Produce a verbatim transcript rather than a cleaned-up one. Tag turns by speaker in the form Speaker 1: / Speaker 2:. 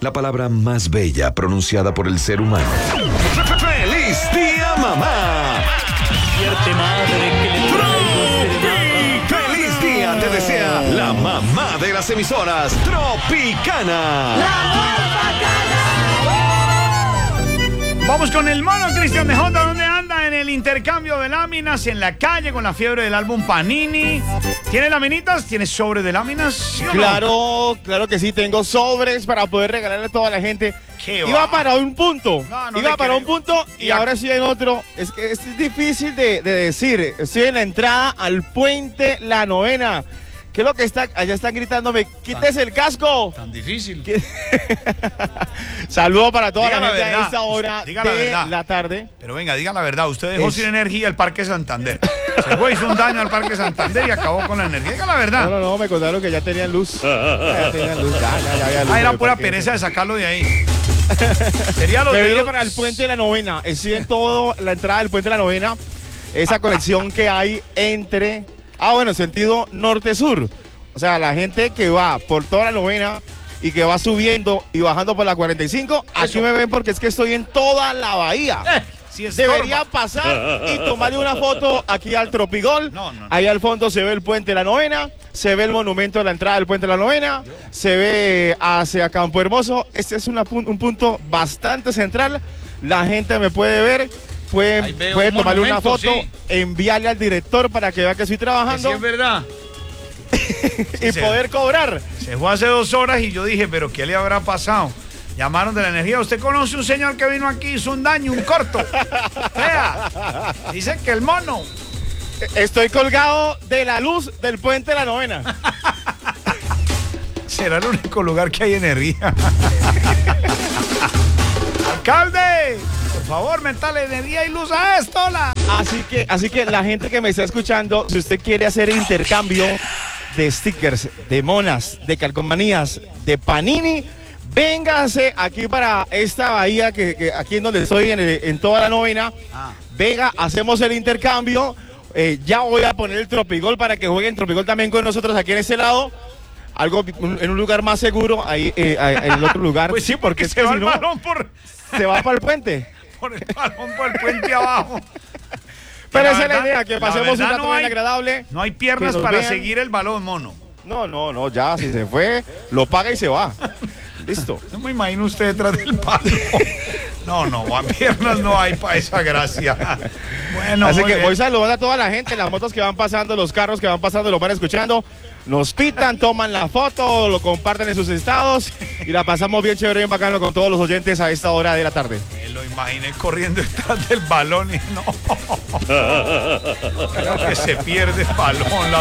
Speaker 1: la palabra más bella pronunciada por el ser humano. ¡Feliz día, mamá! ¡Feliz día! Te desea la mamá de las emisoras, Tropicana.
Speaker 2: ¡La más bacana!
Speaker 3: Vamos con el mono Cristian de Jota. ¿Dónde anda? En el intercambio de láminas, en la calle, con la fiebre del álbum Panini. ¿Tiene laminitas? ¿Tiene sobre de láminas? ¿Sí o no?
Speaker 4: Claro, claro que sí. Tengo sobres para poder regalarle a toda la gente.
Speaker 3: ¿Qué
Speaker 4: Iba
Speaker 3: va?
Speaker 4: para un punto.
Speaker 3: No, no
Speaker 4: Iba
Speaker 3: le
Speaker 4: para
Speaker 3: creo.
Speaker 4: un punto y
Speaker 3: Y a-
Speaker 4: ahora sí en otro. Es que es difícil de, de decir. Estoy en la entrada al puente La Novena. ¿Qué es lo que está? Allá están gritándome, quítese el casco.
Speaker 3: Tan difícil.
Speaker 4: Saludo para toda
Speaker 3: Diga
Speaker 4: la
Speaker 3: la
Speaker 4: gente
Speaker 3: verdad.
Speaker 4: a esta hora
Speaker 3: Diga la
Speaker 4: de
Speaker 3: verdad.
Speaker 4: la tarde.
Speaker 3: Pero venga, diga la verdad. Usted dejó
Speaker 4: Es-
Speaker 3: sin energía el Parque Santander. Se fue, hizo un daño al Parque Santander y acabó con la energía. Diga la verdad.
Speaker 4: No, no, no, me contaron que ya tenían luz. Ya tenían luz, ya, ya, ya había luz.
Speaker 3: Ah, era
Speaker 4: en el
Speaker 3: pura
Speaker 4: parque.
Speaker 3: pereza de sacarlo de ahí. Sería lo
Speaker 4: Me
Speaker 3: de
Speaker 4: vine
Speaker 3: ellos-
Speaker 4: para el puente de la Novena. Estoy en todo la entrada del puente de la Novena. Esa conexión que hay entre. Ah, bueno, sentido norte-sur. O sea, la gente que va por toda la Novena y que va subiendo y bajando por la cuarenta y cinco. Aquí me ven porque es que estoy en toda la bahía.
Speaker 3: Eh, si es
Speaker 4: Debería
Speaker 3: torba.
Speaker 4: pasar y tomarle una foto aquí al Tropigol.
Speaker 3: No, no, no.
Speaker 4: Ahí al fondo se ve el puente de la Novena, se ve el monumento de la entrada del puente de la Novena, se ve hacia Campo Hermoso. Este es una pun- un punto bastante central. La gente me puede ver,
Speaker 3: Ahí
Speaker 4: puede,
Speaker 3: veo
Speaker 4: puede
Speaker 3: un
Speaker 4: tomarle una
Speaker 3: monumento,
Speaker 4: foto,
Speaker 3: sí.
Speaker 4: enviarle al director para que vea que estoy
Speaker 3: Que
Speaker 4: trabajando
Speaker 3: sí es verdad.
Speaker 4: y
Speaker 3: sí.
Speaker 4: poder cobrar.
Speaker 3: Se fue hace dos horas y yo dije, pero ¿qué le habrá pasado? Llamaron de la energía. ¿Usted conoce un señor que vino aquí, hizo un daño, un corto? Vea, dice que el mono.
Speaker 4: Estoy colgado de la luz del puente de la Novena.
Speaker 3: Será el único lugar que hay energía. ¡Alcalde! Por favor, metale energía y luz a esto, la.
Speaker 4: Así que, así que la gente que me está escuchando, si usted quiere hacer intercambio de stickers, de monas, de calcomanías, de Panini, véngase aquí para esta bahía que, que aquí en donde estoy, en, el- en toda la Novena. Venga, hacemos el intercambio. Eh, ya voy a poner el Tropigol para que jueguen Tropigol también con nosotros aquí en este lado. Algo un- en un lugar más seguro, ahí eh, ahí- en el otro lugar.
Speaker 3: Pues sí, porque
Speaker 4: es
Speaker 3: se
Speaker 4: que
Speaker 3: va
Speaker 4: si
Speaker 3: el
Speaker 4: no,
Speaker 3: balón por,
Speaker 4: se va para el puente.
Speaker 3: por el balón por el puente abajo.
Speaker 4: Pero
Speaker 3: La
Speaker 4: esa es la
Speaker 3: verdad-
Speaker 4: idea, que
Speaker 3: la
Speaker 4: pasemos un
Speaker 3: verdad
Speaker 4: rato
Speaker 3: no
Speaker 4: bien
Speaker 3: hay-
Speaker 4: agradable.
Speaker 3: No hay piernas
Speaker 4: Que nos
Speaker 3: para
Speaker 4: vean.
Speaker 3: seguir el balón, mono.
Speaker 4: No, no, no, ya, si se fue, lo paga y se va. Listo.
Speaker 3: No me imagino usted detrás del palo. No, no, piernas no hay para esa gracia. Bueno,
Speaker 4: Así
Speaker 3: muy
Speaker 4: que
Speaker 3: bien.
Speaker 4: voy saludando a toda la gente, las motos que van pasando, los carros que van pasando, los van escuchando. Nos pitan, toman la foto, lo comparten en sus estados y la pasamos bien chévere, bien bacano con todos los oyentes a esta hora de la tarde.
Speaker 3: Me lo imaginé corriendo detrás del balón y no. Creo que se pierde el balón. La